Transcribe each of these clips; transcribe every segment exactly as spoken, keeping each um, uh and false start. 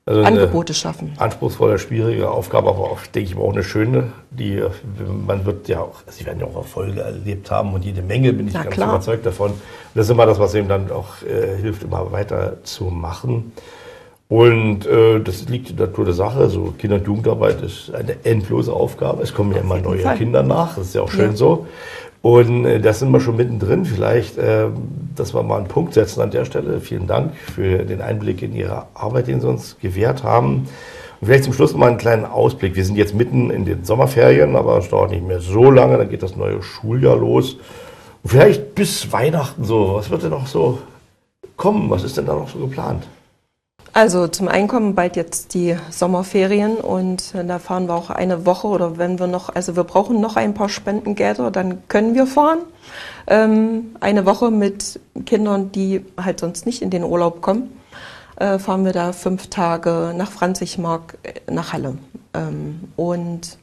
Also Angebote schaffen. Anspruchsvolle, schwierige Aufgabe, aber auch, denke ich mal, auch eine schöne. Die, man wird ja auch, Sie werden ja auch Erfolge erlebt haben und jede Menge, bin ich Na, ganz klar. überzeugt davon. Und das ist immer das, was eben dann auch äh, hilft, immer weiter zu machen. Und äh, das liegt in der Natur der Sache. So Kinder- und Jugendarbeit ist eine endlose Aufgabe. Es kommen ja immer neue Fall. Kinder nach. Das ist ja auch schön Ja. so. Und äh, da sind wir schon mittendrin. Vielleicht, äh, dass wir mal einen Punkt setzen an der Stelle. Vielen Dank für den Einblick in Ihre Arbeit, den Sie uns gewährt haben. Und vielleicht zum Schluss noch mal einen kleinen Ausblick. Wir sind jetzt mitten in den Sommerferien, aber es dauert nicht mehr so lange. Dann geht das neue Schuljahr los. Und vielleicht bis Weihnachten so. Was wird denn noch so kommen? Was ist denn da noch so geplant? Also zum einen kommen bald jetzt die Sommerferien und da fahren wir auch eine Woche oder wenn wir noch, also wir brauchen noch ein paar Spendengelder, dann können wir fahren. Ähm, eine Woche mit Kindern, die halt sonst nicht in den Urlaub kommen, äh, fahren wir da fünf Tage nach Franzigmark, nach Halle. Ähm, und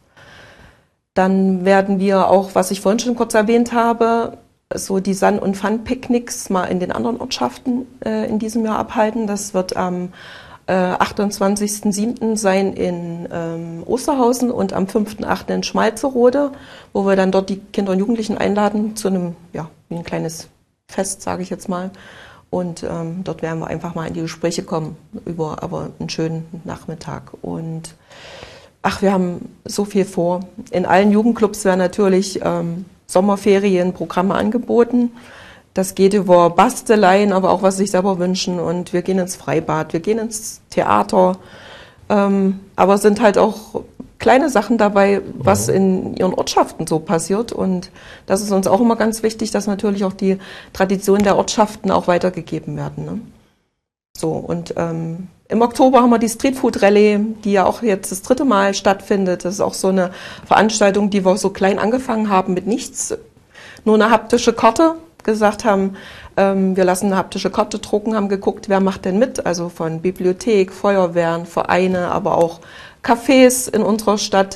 dann werden wir auch, was ich vorhin schon kurz erwähnt habe, so die Sun- und Fun-Picknicks mal in den anderen Ortschaften äh, in diesem Jahr abhalten. Das wird am äh, achtundzwanzigsten siebten sein in ähm, Osterhausen und am fünften achten in Schmalzerode, wo wir dann dort die Kinder und Jugendlichen einladen zu einem, ja, wie ein kleines Fest, sage ich jetzt mal. Und ähm, dort werden wir einfach mal in die Gespräche kommen über aber einen schönen Nachmittag. Und ach, wir haben so viel vor. In allen Jugendclubs werden natürlich ähm, Sommerferienprogramme angeboten. Das geht über Basteleien, aber auch was sie sich selber wünschen. Und wir gehen ins Freibad, wir gehen ins Theater. Ähm, aber es sind halt auch kleine Sachen dabei, was in ihren Ortschaften so passiert. Und das ist uns auch immer ganz wichtig, dass natürlich auch die Traditionen der Ortschaften auch weitergegeben werden. Ne? So, und ähm, im Oktober haben wir die Streetfood Rallye, die ja auch jetzt das dritte Mal stattfindet. Das ist auch so eine Veranstaltung, die wir so klein angefangen haben mit nichts. Nur eine haptische Karte, gesagt haben, ähm, wir lassen eine haptische Karte drucken, haben geguckt, wer macht denn mit. Also von Bibliothek, Feuerwehren, Vereine, aber auch Cafés in unserer Stadt.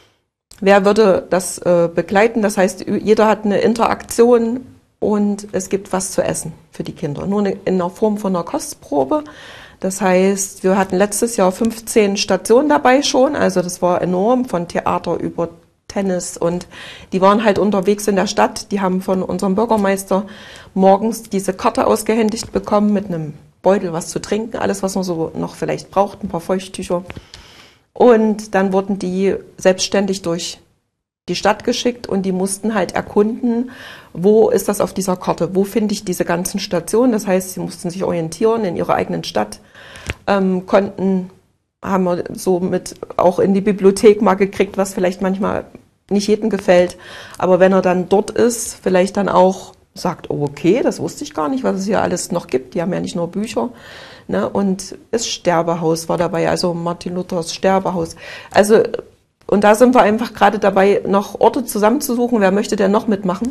Wer würde das äh, begleiten? Das heißt, jeder hat eine Interaktion und es gibt was zu essen für die Kinder. Nur in der Form von einer Kostprobe. Das heißt, wir hatten letztes Jahr fünfzehn Stationen dabei schon, also das war enorm, von Theater über Tennis und die waren halt unterwegs in der Stadt. Die haben von unserem Bürgermeister morgens diese Karte ausgehändigt bekommen mit einem Beutel, was zu trinken, alles, was man so noch vielleicht braucht, ein paar Feuchttücher. Und dann wurden die selbstständig durch die Stadt geschickt und die mussten halt erkunden, wo ist das auf dieser Karte, wo finde ich diese ganzen Stationen. Das heißt, sie mussten sich orientieren in ihrer eigenen Stadt, ähm, konnten, haben wir so mit auch in die Bibliothek mal gekriegt, was vielleicht manchmal nicht jedem gefällt. Aber wenn er dann dort ist, vielleicht dann auch sagt, oh okay, das wusste ich gar nicht, was es hier alles noch gibt. Die haben ja nicht nur Bücher. Ne? Und das Sterbehaus war dabei, also Martin Luthers Sterbehaus. Also und da sind wir einfach gerade dabei, noch Orte zusammenzusuchen, wer möchte denn noch mitmachen,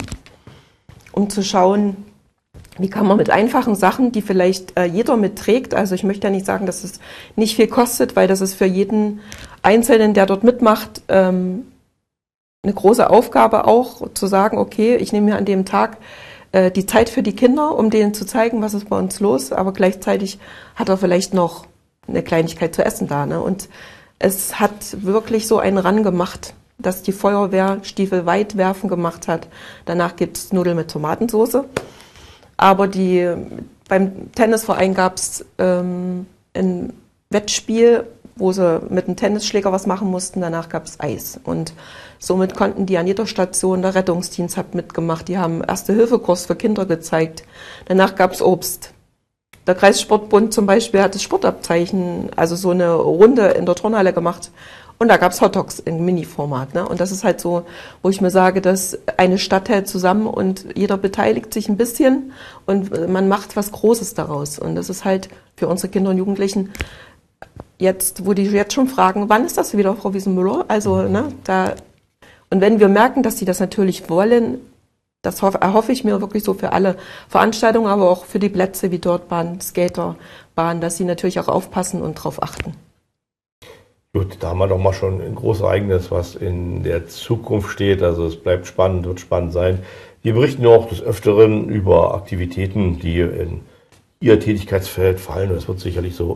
um zu schauen, wie kann man mit einfachen Sachen, die vielleicht äh, jeder mitträgt, also ich möchte ja nicht sagen, dass es nicht viel kostet, weil das ist für jeden Einzelnen, der dort mitmacht, ähm, eine große Aufgabe auch, zu sagen, okay, ich nehme mir an dem Tag äh, die Zeit für die Kinder, um denen zu zeigen, was ist bei uns los, aber gleichzeitig hat er vielleicht noch eine Kleinigkeit zu essen da, ne? Und es hat wirklich so einen Ran gemacht, dass die Feuerwehr Stiefel weit werfen gemacht hat. Danach gibt's Nudeln mit Tomatensauce. Aber die, beim Tennisverein gab's ähm, ein Wettspiel, wo sie mit einem Tennisschläger was machen mussten. Danach gab's Eis. Und somit konnten die an jeder Station, der Rettungsdienst hat mitgemacht. Die haben Erste-Hilfe-Kurs für Kinder gezeigt. Danach gab's Obst. Der Kreissportbund zum Beispiel hat das Sportabzeichen, also so eine Runde in der Turnhalle gemacht. Und da gab's Hotdogs im Mini-Format. Ne? Und das ist halt so, wo ich mir sage, dass eine Stadt hält zusammen und jeder beteiligt sich ein bisschen und man macht was Großes daraus. Und das ist halt für unsere Kinder und Jugendlichen jetzt, wo die jetzt schon fragen, wann ist das wieder, Frau Wiesenmüller? Also, ne, da, und wenn wir merken, dass die das natürlich wollen, das erhoffe ich mir wirklich so für alle Veranstaltungen, aber auch für die Plätze wie Dirtbahn, Skaterbahn, dass sie natürlich auch aufpassen und drauf achten. Gut, da haben wir doch mal schon ein großes Ereignis, was in der Zukunft steht. Also es bleibt spannend, wird spannend sein. Wir berichten ja auch des Öfteren über Aktivitäten, die in Ihr Tätigkeitsfeld fallen. Das wird sicherlich so